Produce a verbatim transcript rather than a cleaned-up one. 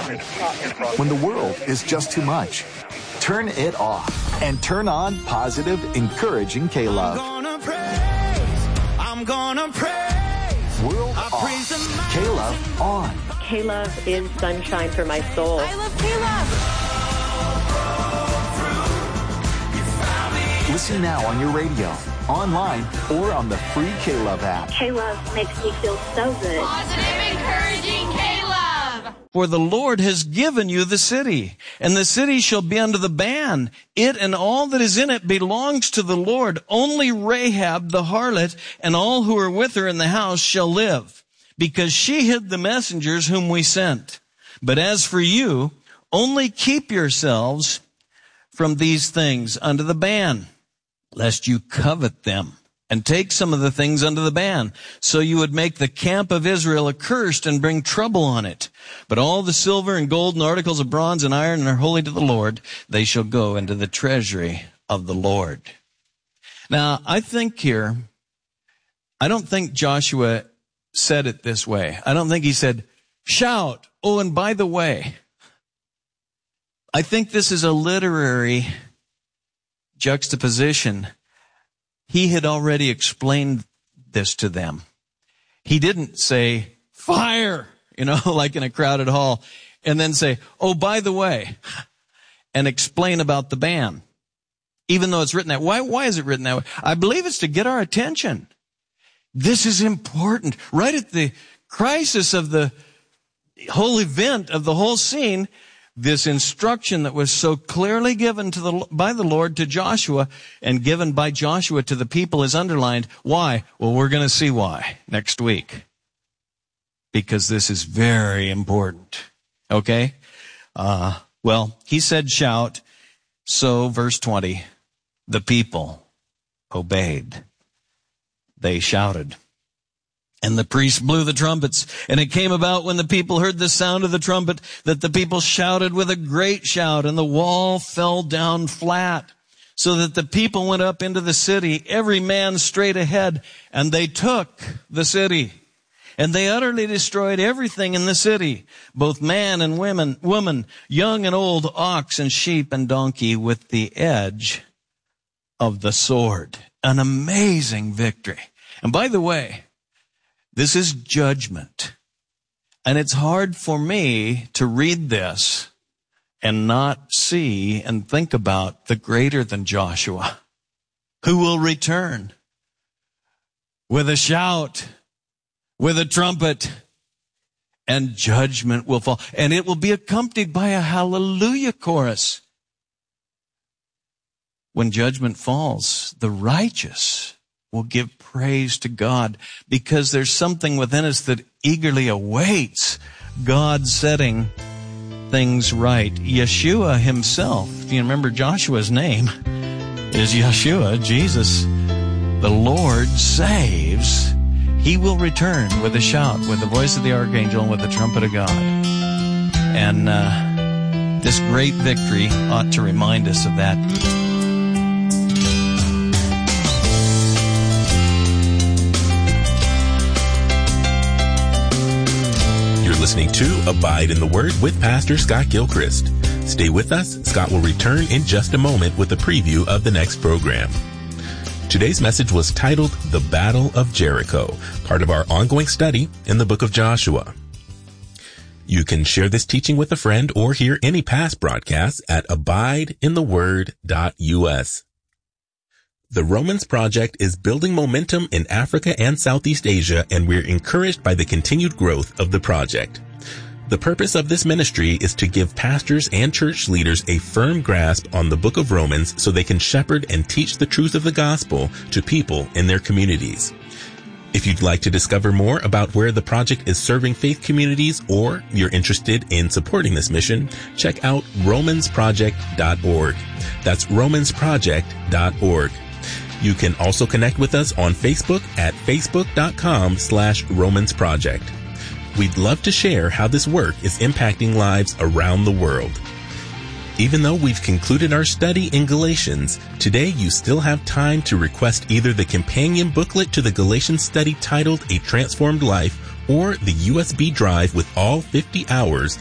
When the world is just too much, turn it off and turn on positive, encouraging K-Love. I'm gonna praise, I'm gonna praise. World I off, K-Love on. K-Love is sunshine for my soul. I love K-Love. Listen now on your radio, online, or on the free K-Love app. K-Love makes me feel so good. Positive, encouraging K-Love. For the Lord has given you the city, and the city shall be under the ban. It and all that is in it belongs to the Lord. Only Rahab the harlot and all who are with her in the house shall live, because she hid the messengers whom we sent. But as for you, only keep yourselves from these things under the ban, lest you covet them and take some of the things under the ban, so you would make the camp of Israel accursed and bring trouble on it. But all the silver and gold and articles of bronze and iron and are holy to the Lord, they shall go into the treasury of the Lord. Now, I think here, I don't think Joshua said it this way. I don't think he said, shout, oh, and by the way. I think this is a literary juxtaposition. He had already explained this to them. He didn't say, fire, you know, like in a crowded hall, and then say, oh, by the way, and explain about the ban. Even though it's written that way. Why, why is it written that way? I believe it's to get our attention. This is important. Right at the crisis of the whole event, of the whole scene, this instruction that was so clearly given to the, by the Lord to Joshua and given by Joshua to the people is underlined. Why? Well, we're going to see why next week. Because this is very important. Okay? Uh, well, he said shout. So, verse twenty, the people obeyed. They shouted. And the priests blew the trumpets, and it came about when the people heard the sound of the trumpet that the people shouted with a great shout, and the wall fell down flat, so that the people went up into the city, every man straight ahead, and they took the city. And they utterly destroyed everything in the city, both man and women, woman, young and old, ox and sheep and donkey, with the edge of the sword. An amazing victory. And by the way, this is judgment. And it's hard for me to read this and not see and think about the greater than Joshua, who will return with a shout, with a trumpet, and judgment will fall. And it will be accompanied by a hallelujah chorus. When judgment falls, the righteous will give praise to God, because there's something within us that eagerly awaits God setting things right. Yeshua himself, do you remember Joshua's name? Is Yeshua, Jesus. The Lord saves. He will return with a shout, with the voice of the archangel, and with the trumpet of God. And uh, this great victory ought to remind us of that. Listening to Abide in the Word with Pastor Scott Gilchrist. Stay with us. Scott will return in just a moment with a preview of the next program. Today's message was titled The Battle of Jericho, part of our ongoing study in the book of Joshua. You can share this teaching with a friend or hear any past broadcasts at abide in the word dot u s. The Romans Project is building momentum in Africa and Southeast Asia, and we're encouraged by the continued growth of the project. The purpose of this ministry is to give pastors and church leaders a firm grasp on the book of Romans so they can shepherd and teach the truth of the gospel to people in their communities. If you'd like to discover more about where the project is serving faith communities, or you're interested in supporting this mission, check out romans project dot org. That's romans project dot org. You can also connect with us on Facebook at facebook.com slash Romans Project. We'd love to share how this work is impacting lives around the world. Even though we've concluded our study in Galatians, today you still have time to request either the companion booklet to the Galatians study titled A Transformed Life, or the U S B drive with all fifty hours